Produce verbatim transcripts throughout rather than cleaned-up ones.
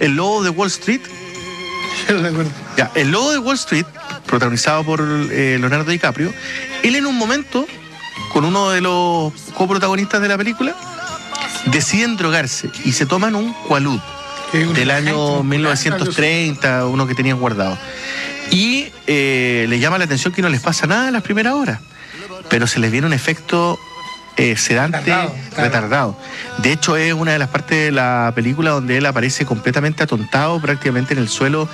El Lobo de Wall Street. Yo lo recuerdo. Ya, El Lobo de Wall Street, protagonizado por eh, Leonardo DiCaprio, él en un momento, con uno de los coprotagonistas de la película, deciden drogarse y se toman un Quaalude del año mil novecientos treinta, uno que tenían guardado. Y eh, les llama la atención que no les pasa nada en las primeras horas, pero se les viene un efecto eh, sedante retardado, claro. retardado. De hecho, es una de las partes de la película donde él aparece completamente atontado, prácticamente en el suelo,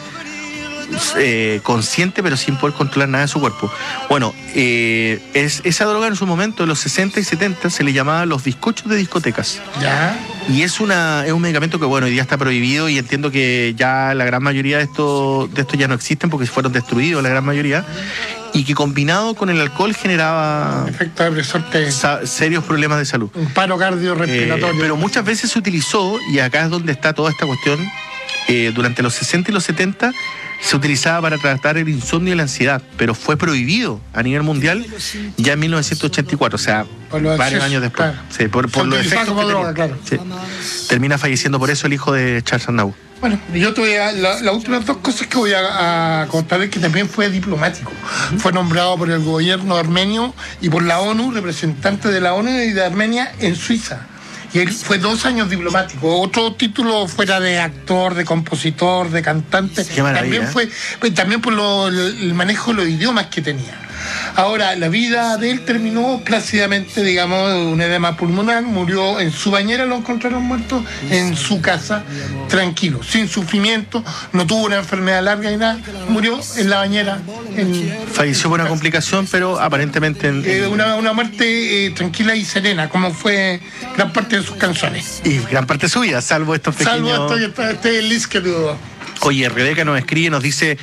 eh, consciente, pero sin poder controlar nada de su cuerpo. Bueno, eh, es, esa droga en su momento, en los sesenta y setenta, se le llamaba los bizcochos de discotecas. ¿Ya? Y es una es un medicamento que, bueno, hoy día está prohibido, y entiendo que ya la gran mayoría de estos de estos ya no existen porque fueron destruidos, la gran mayoría, y que combinado con el alcohol generaba efecto depresor te... serios problemas de salud. Un paro cardiorrespiratorio. Eh, pero muchas veces se utilizó, y acá es donde está toda esta cuestión, eh, durante los sesenta y los setenta, se utilizaba para tratar el insomnio y la ansiedad, pero fue prohibido a nivel mundial ya en mil novecientos ochenta y cuatro, o sea, varios excesos, años después. Claro. Sí, por por los efectos que droga, claro. Sí. Termina falleciendo por eso el hijo de Charles Aznavour. Bueno, yo te voy a, la, las últimas dos cosas que voy a, a contar es que también fue diplomático. Fue nombrado por el gobierno armenio y por la ONU, representante de la ONU y de Armenia en Suiza. Y él fue dos años diplomático. Otro título fuera de actor, de compositor, de cantante. También fue, también por lo, el manejo de los idiomas que tenía. Ahora, la vida de él terminó plácidamente, digamos, de un edema pulmonar. Murió en su bañera, lo encontraron muerto en su casa, tranquilo, sin sufrimiento. No tuvo una enfermedad larga ni nada. Murió en la bañera. En Falleció por una complicación, pero aparentemente... En, eh, una, una muerte eh, tranquila y serena, como fue gran parte de sus canciones. Y gran parte de su vida, salvo estos pequeños... Salvo esto, este list que tuvo. Oye, Rebeca nos escribe, nos dice,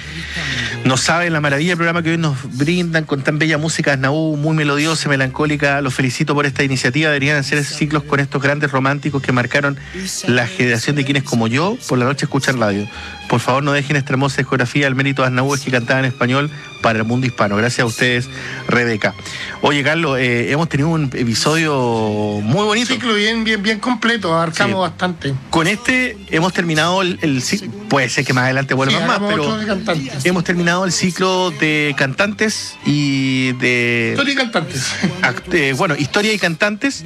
no saben la maravilla del programa que hoy nos brindan con tan bella música Aznavour, muy melodiosa, melancólica. Los felicito por esta iniciativa. Deberían hacer ciclos con estos grandes románticos que marcaron la generación de quienes como yo por la noche escuchan radio. Por favor, no dejen esta hermosa discografía. El mérito de Aznavour es que cantaba en español para el mundo hispano. Gracias a ustedes, Rebeca. Oye, Carlos, eh, hemos tenido un episodio muy bonito. Un ciclo bien, bien, bien completo, abarcamos sí. bastante. Con este hemos terminado el, el ciclo. Puede ser que más adelante vuelvan sí, más, pero hemos terminado el ciclo de cantantes y de... Historia y cantantes. Act, eh, bueno, historia y cantantes,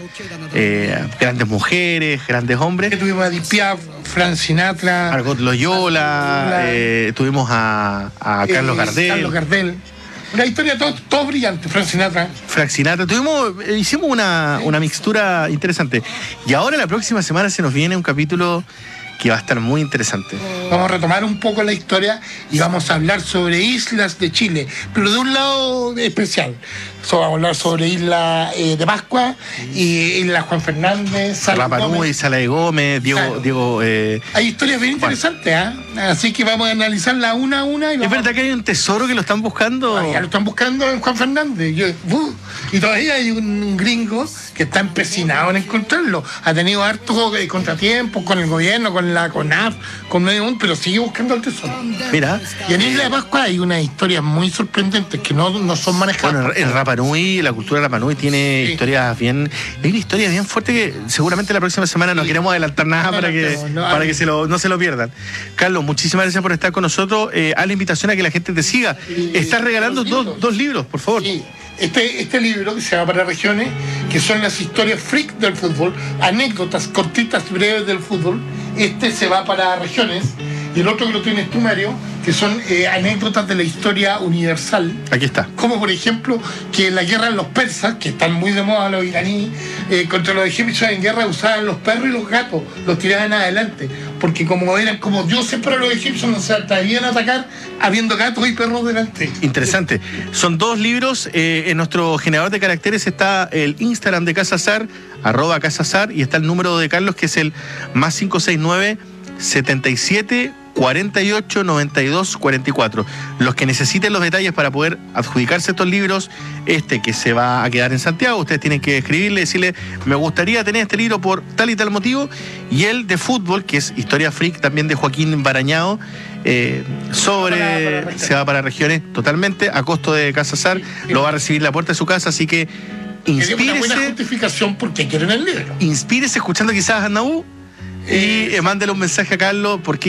eh, grandes mujeres, grandes hombres. Que tuvimos a Edith Piaf, Frank Sinatra, Margot Loyola, eh, tuvimos a, a Carlos eh, Gardel. Carlos Gardel. Una historia todo, todo brillante, Frank Sinatra. Frank Sinatra. Tuvimos, hicimos una, una mixtura interesante. Y ahora la próxima semana se nos viene un capítulo que va a estar muy interesante. Vamos a retomar un poco la historia y vamos a hablar sobre islas de Chile, pero de un lado especial. So, vamos a hablar sobre Isla eh, de Pascua y Isla Juan Fernández, Rapa Nui, Sala de Gómez, Diego... Claro. Diego eh... Hay historias bien interesantes, ¿eh? Así que vamos a analizarla una a una. Y vamos... ¿Es verdad que hay un tesoro que lo están buscando? Ah, ya lo están buscando en Juan Fernández. Yo, uh, y todavía hay un gringo que está empecinado en encontrarlo. Ha tenido hartos eh, contratiempos con el gobierno, con la CONAF, con medio mundo, pero sigue buscando el tesoro. Mira. Y en Isla de Pascua hay unas historias muy sorprendentes que no, no son manejadas. Bueno, en Rapa Nui, la cultura de Rapa Nui tiene sí. historias bien... Hay una historia bien fuerte que seguramente la próxima semana no sí. queremos adelantar nada no, para que, no, para que se lo, no se lo pierdan. Carlos, muchísimas gracias por estar con nosotros. Eh, haz la invitación a que la gente te siga. Sí. Estás regalando dos, dos, dos libros, por favor. Sí. Este, este libro que se llama Para Regiones, que son las historias freak del fútbol, anécdotas cortitas, breves del fútbol. Este se va para regiones. Y el otro que lo tienes tú, Mario, que son eh, anécdotas de la historia universal. Aquí está. Como por ejemplo, que en la guerra de los persas, que están muy de moda los iraníes, eh, contra los egipcios en guerra usaban los perros y los gatos, los tiraban adelante. Porque como eran como dioses para los egipcios, no se atrevían a atacar habiendo gatos y perros delante. Interesante. Son dos libros. Eh, en nuestro generador de caracteres está el Instagram de Casa Sar, arroba Casa Sar, y está el número de Carlos, que es el más cinco seis nueve, setenta y siete, cuarenta y ocho, noventa y dos, cuarenta y cuatro. Los que necesiten los detalles para poder adjudicarse estos libros, este que se va a quedar en Santiago, ustedes tienen que escribirle, decirle, me gustaría tener este libro por tal y tal motivo, y el de fútbol, que es Historia Freak, también de Joaquín Barañao, eh, sobre para, para se va para regiones totalmente, a costo de Casa Sar, lo va a recibir la puerta de su casa, así que inspírese. Una buena justificación porque quieren el libro. Inspírese escuchando quizás a Aznavour y eh, mándele un mensaje a Carlos, porque